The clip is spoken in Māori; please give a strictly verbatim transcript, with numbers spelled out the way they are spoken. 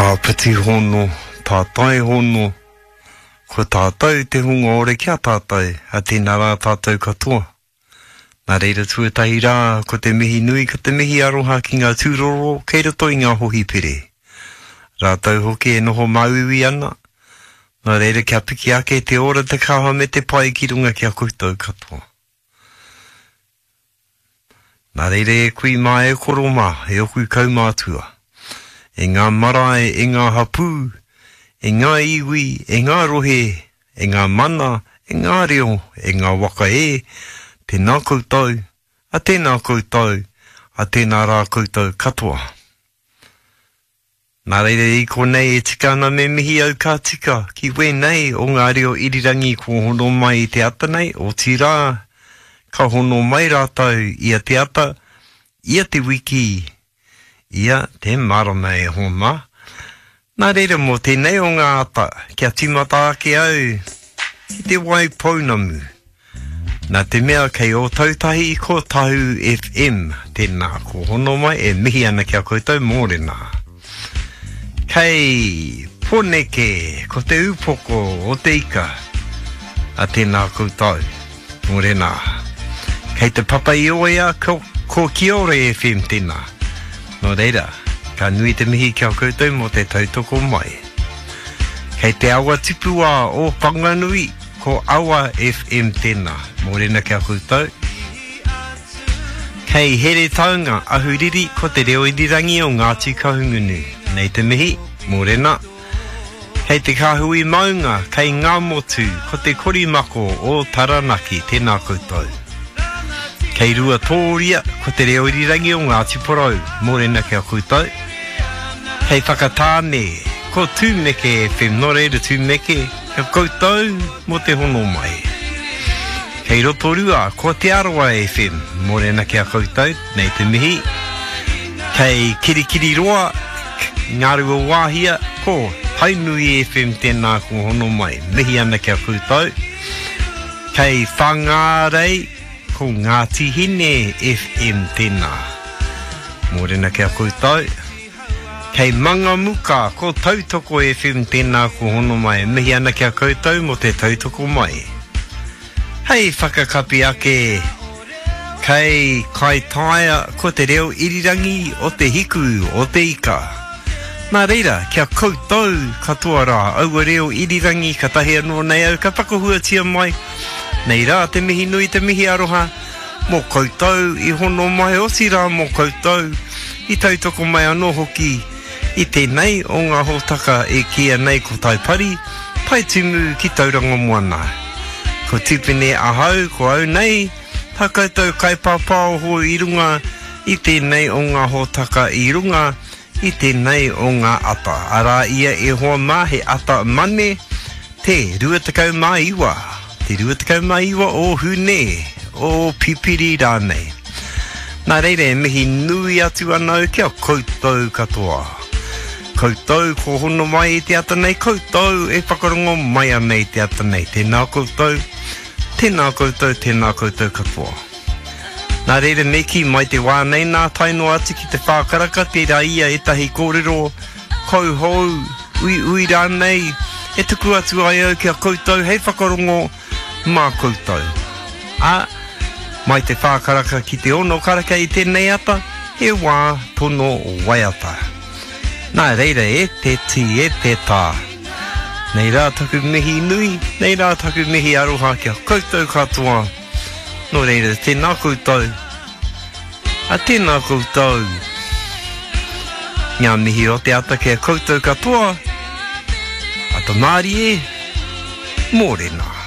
Tā piti hono, tā tai hono, ko tātou te hunga ore kia tātou, a tēnā rā tātou katoa. Nā reira tuatahi rā, ko te mihi nui, ko te mihi aroha ki ngā tūroro, kei roto i ngā hohi pere. Rātou hoki e noho mauiwi ana, nā reira kia piki ake te ora te kaha me te pai ki runga kia koutou katoa. Nā reira e kui mā e koro mā, e oku kaumātua. E ngā marae, e ngā hapū, e ngā iwi, e ngā rohe, e ngā mana, e ngā reo, e ngā waka e, tēnā koutou, a tēnā koutou, a tēnā rā koutou katoa. Nā reira i konei e tika ana me mihi au ka tika, ki wēnei o ngā reo irirangi ko hono mai i te ata nei, o tirā, ka hono mai rātou ia te ata, ia te wiki, ia te marama e homa. Nā reira mō tēnei o ngā ata, kia timata ake au, ki te wai pounamu. Nā te mea kei o tautahi i ko Tahu F M, tēnā ko hono mai e mihi ana kia koutou mōrena. Kei Poneke, ko te upoko o te ika, a tēnā koutou mōrena. Kei te papa i oea, ko, ko Kiore F M tēnā. Nō reira, ka nui te mihi kia koutou mō te tautoko mai. Kei te awa tipua o Whanganui, ko Awa F M tēnā, mō rena kia koutou. Kei Here Taunga, ahuriri, ko te reo irirangi o Ngāti Kahungunu, nei te mihi, mō rena. Kei te kahui maunga, kei Ngā Motu, ko te korimako o Taranaki, tēnā koutou. Kei Rua Tōria, ko te reo irirangi o Ngāti Porou, mō rena kia koutou. Kei Whakatāne, ko Tūmeke F M, no reira Tūmeke, kia koutou mō te hono mai. Kei Rotorua, ko te Arawa F M, mō rena kia koutou, nei te mihi. Kei Kirikiri Roa, Ngārua Wāhia, ko Tainui F M tēnā ko hono mai, mihi ana kia koutou. Kei Whangārei, ko Ngāti Hine F M tēnā, mō rena kia koutou. Kei Mangamuka, ko Tautoko F M tēnā ko hono mai, mihi ana kia koutou mo te tautoko mai. Hei whakakapi ake, kei Kaitaia, ko te reo irirangi o te hiku o te ika. Nā reira, kia koutou katoa rā, aua reo irirangi ka tahi anō nei au, ka pakohuatia mai. Nei rā, te mihi nui, te mihi aroha, mō koutou, i hono mai osi rā mō koutou, i tautoko mai anō hoki, i tēnei o ngā hōtaka e kia nei ko taipari, pai tumu ki tauranga moana. Ko tupene ahau, ko au nei, takoutou kai pāpāo ho i runga, i tēnei o ngā hōtaka i runga, i tēnei o ngā ata. Arā ia e hoa mā he ata mane, te ruatakau mā iwa. Te ruatakau mai iwa o hune, o pipiri rānei. Nā reire, mihi nui atu anau kia koutou katoa. Koutou ko hono mai i te ata nei, koutou e whakarongo mai anei te ata nei. Tēnā koutou, tēnā koutou, tēnā koutou katoa. Nā reire, neki mai te wānei nā taino atu ki te whākaraka, te rā ia e tahi kōrero, kouhou, ui ui rānei, e tuku atu ai au kia koutou, hei whakarongo, mā koutou. A, mai te whākaraka ki te ono karaka i tēnei ata, he wā tono o waiata. Nā reira e te ti e te tā. Nei rā taku mihi nui, nei rā taku mihi aroha kia koutou katoa. Nō reira, tēnā koutou. A tēnā koutou. Ngā mihi o te ata kia koutou katoa. A ta māri e, mōrena.